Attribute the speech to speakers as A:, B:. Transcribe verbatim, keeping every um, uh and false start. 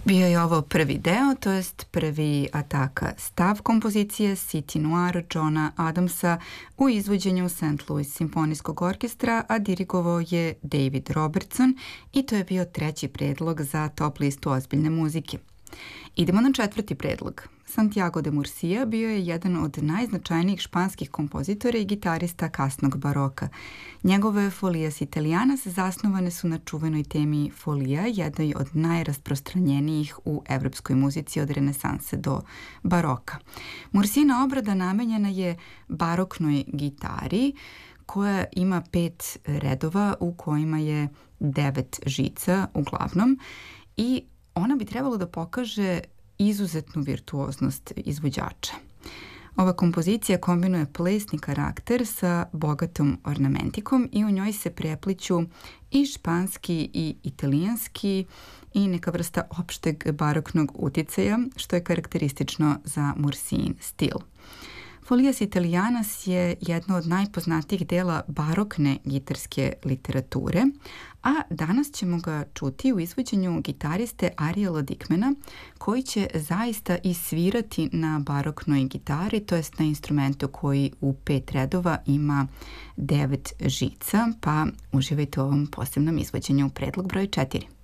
A: Bio je ovo prvi deo, to jest prvi ataka stav kompozicije City Noir Johna Adamsa u izvođenju Saint Louis Simfonijskog orkestra, a dirigovao je David Robertson i to je bio treći predlog za top listu ozbiljne muzike. Idemo na četvrti predlog. Santiago de Murcia bio je jedan od najznačajnijih španskih kompozitora i gitarista kasnog baroka. Njegove Folies Italianas zasnovane su na čuvenoj temi folija, jednoj od najrasprostranjenijih u evropskoj muzici od renesanse do baroka. Murcijina obrada namenjena je baroknoj gitari koja ima pet redova u kojima je devet žica uglavnom i ona bi trebalo da pokaže izuzetnu virtuoznost izvođača. Ova kompozicija kombinuje plesni karakter sa bogatom ornamentikom i u njoj se prepliću i španski i italijanski i neka vrsta opšteg baroknog uticaja, što je karakteristično za Murcijin stil. Folies Italianas je jedno od najpoznatijih dela barokne gitarske literature, a danas ćemo ga čuti u izvođenju gitariste Ariela Dickmana, koji će zaista i svirati na baroknoj gitari, to jest na instrumentu koji u pet redova ima devet žica, pa uživajte u ovom posebnom izvođenju. Predlog broj četiri.